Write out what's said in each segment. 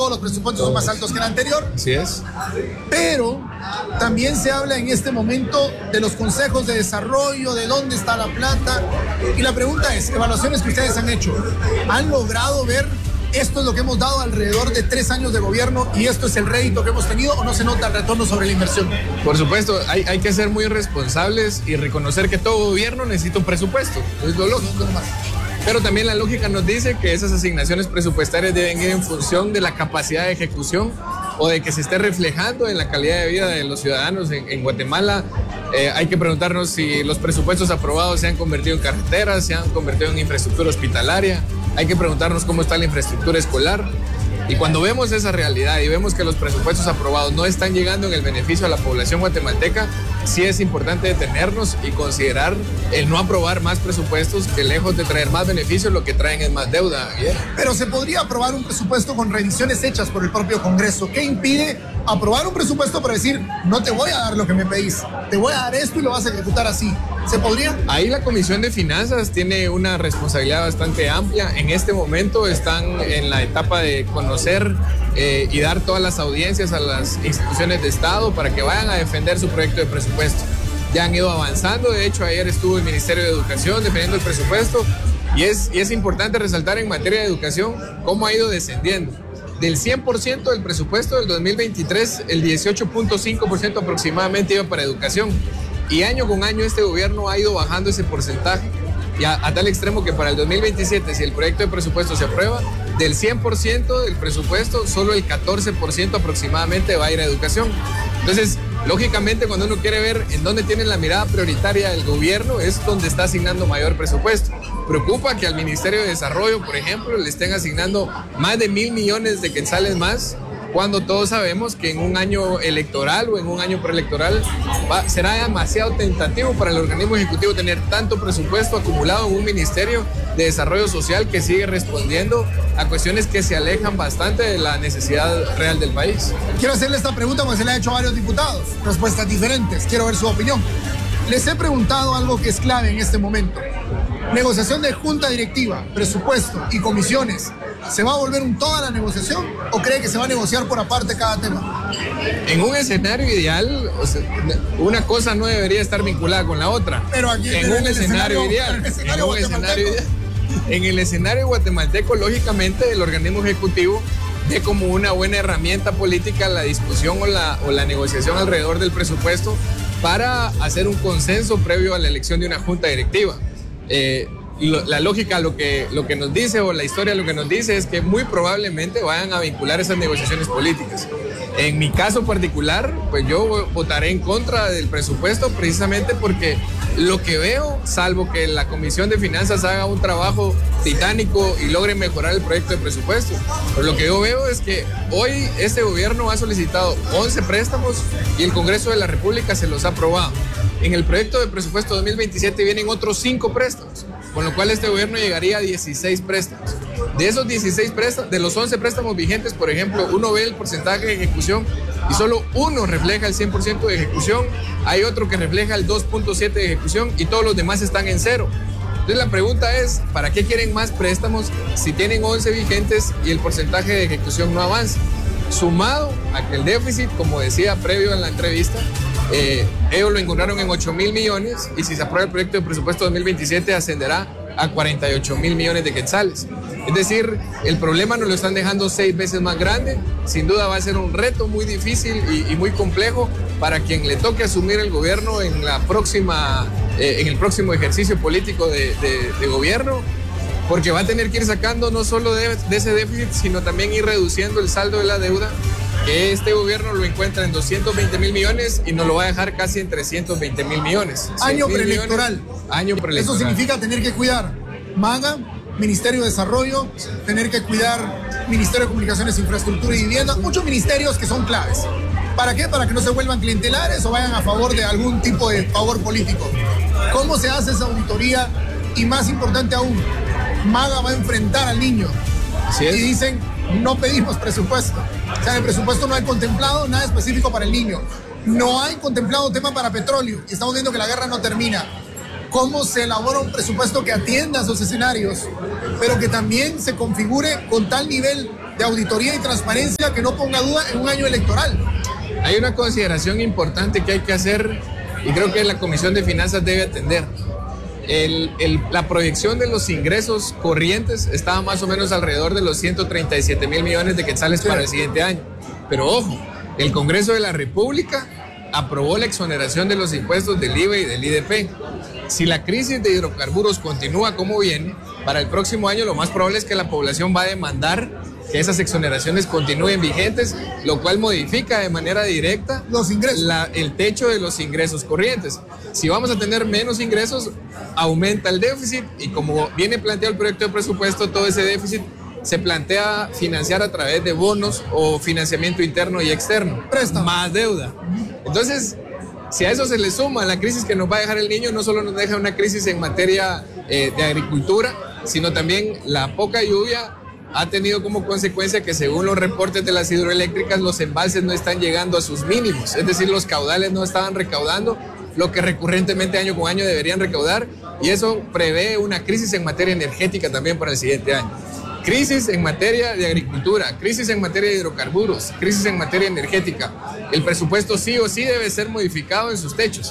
todos los presupuestos son más altos que el anterior. Así es. Pero también se habla en este momento de los consejos de desarrollo, de dónde está la plata. Y la pregunta es, evaluaciones que ustedes han hecho, ¿han logrado ver esto es lo que hemos dado alrededor de 3 años de gobierno y esto es el rédito que hemos tenido o no se nota el retorno sobre la inversión? Por supuesto, hay que ser muy responsables y reconocer que todo gobierno necesita un presupuesto. Es lo lógico. Pero también la lógica nos dice que esas asignaciones presupuestarias deben ir en función de la capacidad de ejecución o de que se esté reflejando en la calidad de vida de los ciudadanos en Guatemala. Hay que preguntarnos si los presupuestos aprobados se han convertido en carreteras, se han convertido en infraestructura hospitalaria. Hay que preguntarnos cómo está la infraestructura escolar. Y cuando vemos esa realidad y vemos que los presupuestos aprobados no están llegando en el beneficio a la población guatemalteca, sí es importante detenernos y considerar el no aprobar más presupuestos que lejos de traer más beneficios lo que traen es más deuda. Pero se podría aprobar un presupuesto con revisiones hechas por el propio Congreso. ¿Qué impide aprobar un presupuesto para decir, no te voy a dar lo que me pedís, te voy a dar esto y lo vas a ejecutar así? ¿Se podría? Ahí la Comisión de Finanzas tiene una responsabilidad bastante amplia. En este momento están en la etapa de conocer y dar todas las audiencias a las instituciones de Estado para que vayan a defender su proyecto de presupuesto. Ya han ido avanzando, de hecho ayer estuvo el Ministerio de Educación defendiendo el presupuesto y es importante resaltar en materia de educación cómo ha ido descendiendo. Del 100% del presupuesto del 2023, el 18.5% aproximadamente iba para educación. Y año con año este gobierno ha ido bajando ese porcentaje y a tal extremo que para el 2027, si el proyecto de presupuesto se aprueba, del 100% del presupuesto, solo el 14% aproximadamente va a ir a educación. Entonces, lógicamente, cuando uno quiere ver en dónde tiene la mirada prioritaria del gobierno, es donde está asignando mayor presupuesto. Preocupa que al Ministerio de Desarrollo, por ejemplo, le estén asignando más de 1,000 millones de quetzales más, cuando todos sabemos que en un año electoral o en un año preelectoral será demasiado tentativo para el organismo ejecutivo tener tanto presupuesto acumulado en un Ministerio de Desarrollo Social que sigue respondiendo a cuestiones que se alejan bastante de la necesidad real del país. Quiero hacerle esta pregunta porque se la ha hecho a varios diputados, respuestas diferentes, quiero ver su opinión. Les he preguntado algo que es clave en este momento. Negociación de junta directiva, presupuesto y comisiones. ¿Se va a volver un toda la negociación o cree que se va a negociar por aparte cada tema? En un escenario ideal, o sea, una cosa no debería estar vinculada con la otra. Pero aquí en un escenario ideal. En el escenario guatemalteco, lógicamente, el organismo ejecutivo ve como una buena herramienta política la discusión o la negociación alrededor del presupuesto para hacer un consenso previo a la elección de una junta directiva. La lógica lo que nos dice o la historia lo que nos dice es que muy probablemente vayan a vincular esas negociaciones políticas. En mi caso particular, pues yo votaré en contra del presupuesto precisamente porque lo que veo, salvo que la Comisión de Finanzas haga un trabajo titánico y logre mejorar el proyecto de presupuesto, pero lo que yo veo es que hoy este gobierno ha solicitado 11 préstamos y el Congreso de la República se los ha aprobado. En el proyecto de presupuesto 2027 vienen otros 5 préstamos, con lo cual este gobierno llegaría a 16 préstamos. De esos 16 préstamos, de los 11 préstamos vigentes, por ejemplo, uno ve el porcentaje de ejecución y solo uno refleja el 100% de ejecución, hay otro que refleja el 2.7% de ejecución y todos los demás están en cero. Entonces la pregunta es, ¿para qué quieren más préstamos si tienen 11 vigentes y el porcentaje de ejecución no avanza? Sumado a que el déficit, como decía previo en la entrevista, ellos lo encontraron en 8,000 millones y si se aprueba el proyecto de presupuesto 2027 ascenderá a 48,000 millones de quetzales. Es decir, el problema nos lo están dejando 6 veces más grande. Sin duda va a ser un reto muy difícil y muy complejo para quien le toque asumir el gobierno en el próximo ejercicio político de gobierno, porque va a tener que ir sacando no solo de ese déficit, sino también ir reduciendo el saldo de la deuda, que este gobierno lo encuentra en 220,000 millones y nos lo va a dejar casi en 320,000 millones. Año preelectoral. Año preelectoral. Eso significa tener que cuidar MAGA, Ministerio de Desarrollo, tener que cuidar Ministerio de Comunicaciones, Infraestructura y Vivienda, muchos ministerios que son claves. ¿Para qué? Para que no se vuelvan clientelares o vayan a favor de algún tipo de favor político. ¿Cómo se hace esa auditoría? Y más importante aún, MAGA va a enfrentar al niño. Así es. Y dicen, no pedimos presupuesto. O sea, en el presupuesto no hay contemplado nada específico para el niño. No hay contemplado tema para petróleo. Y estamos viendo que la guerra no termina. cómo se elabora un presupuesto que atienda a esos escenarios, pero que también se configure con tal nivel de auditoría y transparencia que no ponga duda en un año electoral. Hay una consideración importante que hay que hacer y creo que la Comisión de Finanzas debe atender. La proyección de los ingresos corrientes estaba más o menos alrededor de los 137 mil millones de quetzales para el siguiente año. Pero ojo, el Congreso de la República aprobó la exoneración de los impuestos del IVA y del IDP. Si la crisis de hidrocarburos continúa como viene, para el próximo año lo más probable es que la población va a demandar que esas exoneraciones continúen vigentes, lo cual modifica de manera directa los ingresos, el techo de los ingresos corrientes. Si vamos a tener menos ingresos, aumenta el déficit y como viene planteado el proyecto de presupuesto, todo ese déficit se plantea financiar a través de bonos o financiamiento interno y externo. Préstamo. Más deuda. Entonces, si a eso se le suma la crisis que nos va a dejar el niño, no solo nos deja una crisis en materia de agricultura, sino también la poca lluvia ha tenido como consecuencia que según los reportes de las hidroeléctricas los embalses no están llegando a sus mínimos, es decir, los caudales no estaban recaudando lo que recurrentemente año con año deberían recaudar y eso prevé una crisis en materia energética también para el siguiente año. Crisis en materia de agricultura, crisis en materia de hidrocarburos, crisis en materia energética. El presupuesto sí o sí debe ser modificado en sus techos.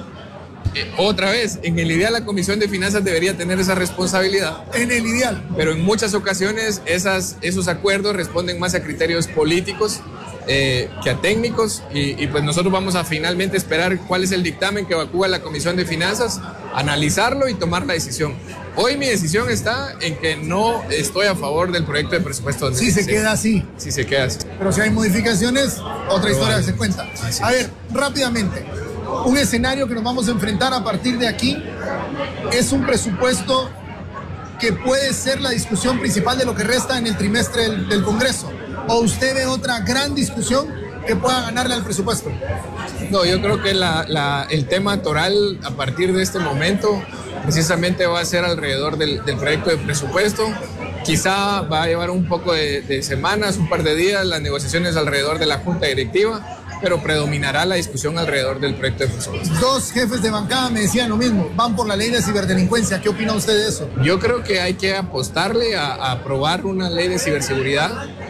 Otra vez, en el ideal la Comisión de Finanzas debería tener esa responsabilidad. En el ideal. Pero en muchas ocasiones esos acuerdos responden más a criterios políticos que a técnicos y pues nosotros vamos a finalmente esperar cuál es el dictamen que evacúa la Comisión de Finanzas, analizarlo y tomar la decisión. Hoy mi decisión está en que no estoy a favor del proyecto de presupuesto. Si se queda así. Si se queda así. Pero si hay modificaciones, otra historia que se cuenta. A ver, rápidamente. Un escenario que nos vamos a enfrentar a partir de aquí es un presupuesto que puede ser la discusión principal de lo que resta en el trimestre del Congreso. ¿O usted ve otra gran discusión que pueda ganarle al presupuesto? No, yo creo que el tema toral a partir de este momento precisamente va a ser alrededor del proyecto de presupuesto. Quizá va a llevar un poco de semanas, un par de días, las negociaciones alrededor de la Junta Directiva, pero predominará la discusión alrededor del proyecto de presupuesto. Dos jefes de bancada me decían lo mismo, van por la ley de ciberdelincuencia. ¿Qué opina usted de eso? Yo creo que hay que apostarle a aprobar una ley de ciberseguridad.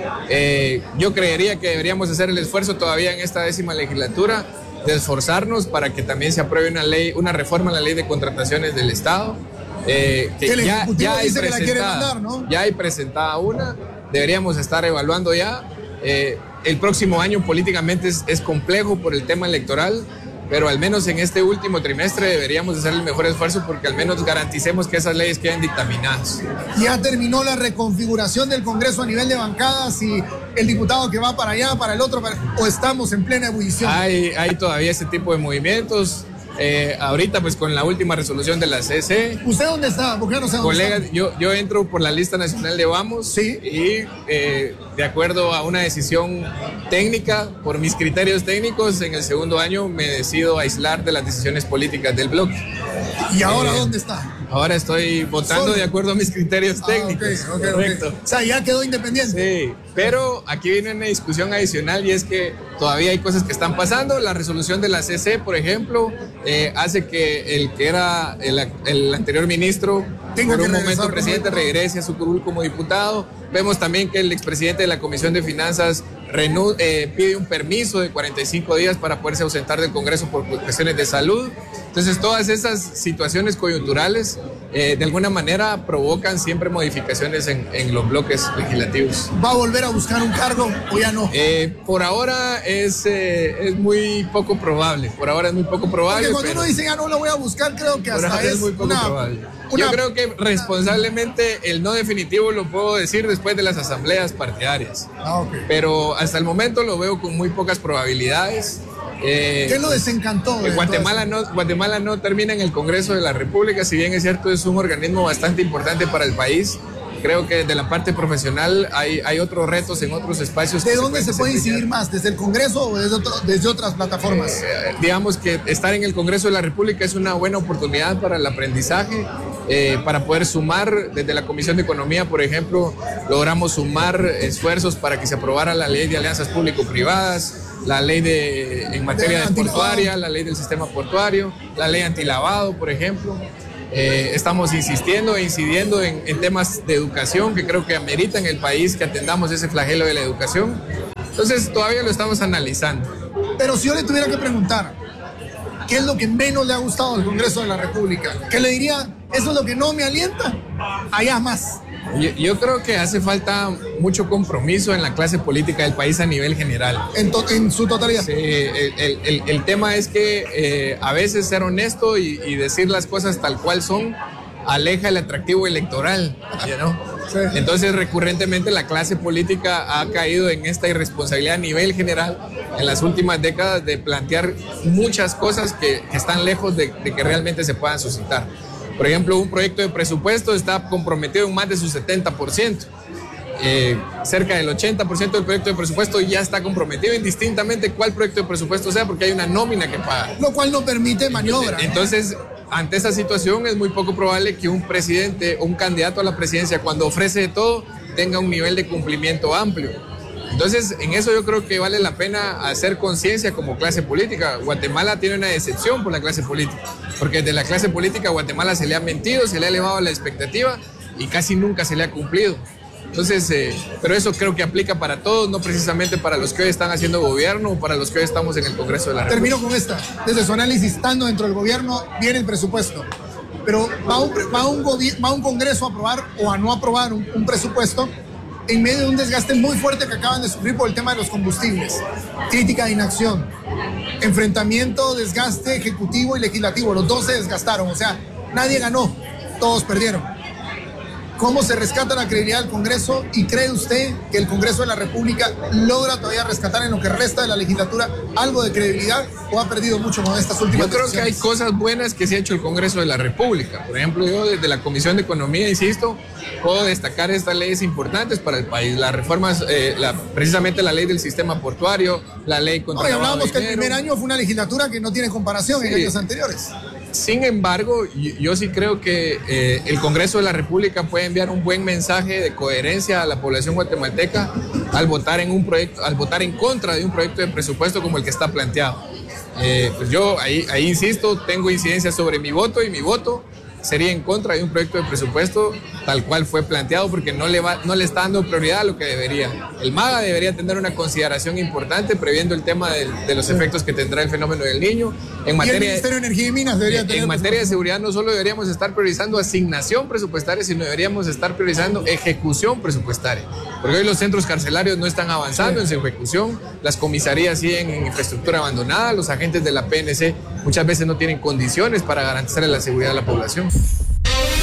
Yo creería que deberíamos hacer el esfuerzo todavía en esta 10ª legislatura de esforzarnos para que también se apruebe una reforma a la ley de contrataciones del Estado. Que ya hay presentada, ¿no? Ya hay presentada una, deberíamos estar evaluando ya. El próximo año políticamente es complejo por el tema electoral, pero al menos en este último trimestre deberíamos hacer el mejor esfuerzo porque al menos garanticemos que esas leyes queden dictaminadas. ¿Ya terminó la reconfiguración del Congreso a nivel de bancadas y el diputado que va para allá, para el otro, o estamos en plena ebullición? Hay todavía ese tipo de movimientos. Ahorita pues con la última resolución de la CC. ¿Usted dónde está? Porque no sé dónde colegas, está. Yo entro por la lista nacional de Vamos, ¿sí? Y de acuerdo a una decisión técnica, por mis criterios técnicos, en el segundo año me decido aislar de las decisiones políticas del bloque. ¿Y ahora dónde está? Ahora estoy votando de acuerdo a mis criterios técnicos. Correcto. O sea, ya quedó independiente. Sí, pero aquí viene una discusión adicional y es que todavía hay cosas que están pasando. La resolución de la CC, por ejemplo, hace que el que era el anterior ministro, por un momento presidente, regrese a su curul como diputado. Vemos también que el expresidente de la Comisión de Finanzas pide un permiso de 45 días para poderse ausentar del Congreso por cuestiones de salud. Entonces, todas esas situaciones coyunturales de alguna manera provocan siempre modificaciones en los bloques legislativos. ¿Va a volver a buscar un cargo o ya no? Por ahora es muy poco probable. Por ahora es muy poco probable. Porque cuando uno dice ya no lo voy a buscar, creo que hasta es muy poco probable. Yo creo que responsablemente el no definitivo lo puedo decir después de las asambleas partidarias. Pero hasta el momento lo veo con muy pocas probabilidades. ¿Qué lo desencantó? Guatemala no termina en el Congreso de la República, si bien es cierto es un organismo bastante importante para el país. Creo que de la parte profesional hay otros retos en otros espacios. ¿De dónde se puede incidir más? ¿Desde el Congreso o desde otras plataformas? Digamos que estar en el Congreso de la República es una buena oportunidad para el aprendizaje. para poder sumar. Desde la Comisión de Economía, por ejemplo, logramos sumar esfuerzos para que se aprobara la ley de alianzas público-privadas, la ley en materia portuaria, la ley del sistema portuario, la ley antilavado, por ejemplo. Estamos insistiendo e incidiendo en temas de educación que creo que ameritan el país que atendamos ese flagelo de la educación. Entonces todavía lo estamos analizando. Pero si yo le tuviera que preguntar, ¿qué es lo que menos le ha gustado del Congreso de la República? ¿Qué le diría? Eso es lo que no me alienta, allá más. Yo creo que hace falta mucho compromiso en la clase política del país a nivel general. En su totalidad. Sí, el tema es que a veces ser honesto y decir las cosas tal cual son aleja el atractivo electoral, ¿no? Sí. Entonces recurrentemente la clase política ha caído en esta irresponsabilidad a nivel general en las últimas décadas de plantear muchas cosas que están lejos de que realmente se puedan suscitar. Por ejemplo, un proyecto de presupuesto está comprometido en más de su 70%. Cerca del 80% del proyecto de presupuesto ya está comprometido, indistintamente cuál proyecto de presupuesto sea, porque hay una nómina que paga. Lo cual no permite maniobra. Entonces, ante esa situación es muy poco probable que un presidente o un candidato a la presidencia, cuando ofrece de todo, tenga un nivel de cumplimiento amplio. Entonces, en eso yo creo que vale la pena hacer conciencia como clase política. Guatemala tiene una decepción por la clase política, porque de la clase política a Guatemala se le ha mentido, se le ha elevado la expectativa y casi nunca se le ha cumplido. Entonces, pero eso creo que aplica para todos, no precisamente para los que hoy están haciendo gobierno o para los que hoy estamos en el Congreso de la República. Termino con esta. Desde su análisis, estando dentro del gobierno, viene el presupuesto. Pero va un Congreso a aprobar o a no aprobar un presupuesto en medio de un desgaste muy fuerte que acaban de sufrir por el tema de los combustibles. Crítica de inacción, enfrentamiento, desgaste ejecutivo y legislativo. Los dos se desgastaron, o sea, nadie ganó, todos perdieron. ¿Cómo se rescata la credibilidad del Congreso? ¿Y cree usted que el Congreso de la República logra todavía rescatar en lo que resta de la legislatura algo de credibilidad o ha perdido mucho con estas últimas decisiones? Yo creo que hay cosas buenas que se ha hecho el Congreso de la República. Por ejemplo, yo desde la Comisión de Economía, insisto, puedo destacar estas leyes importantes para el país. Las reformas, precisamente la ley del sistema portuario, la ley contra el lavado de dinero. Hablábamos que el primer año fue una legislatura que no tiene comparación en años anteriores. Sin embargo, yo sí creo que el Congreso de la República puede enviar un buen mensaje de coherencia a la población guatemalteca al votar en contra de un proyecto de presupuesto como el que está planteado. Pues yo ahí insisto, tengo incidencia sobre mi voto y mi voto sería en contra de un proyecto de presupuesto tal cual fue planteado porque no le está dando prioridad a lo que debería. El MAGA debería tener una consideración importante previendo el tema de los efectos que tendrá el fenómeno del Niño. Y el Ministerio de Energía y Minas debería tener... En materia de seguridad no solo deberíamos estar priorizando asignación presupuestaria, sino deberíamos estar priorizando ejecución presupuestaria. Porque hoy los centros carcelarios no están avanzando en su ejecución, las comisarías siguen en infraestructura abandonada, los agentes de la PNC muchas veces no tienen condiciones para garantizar la seguridad de la población.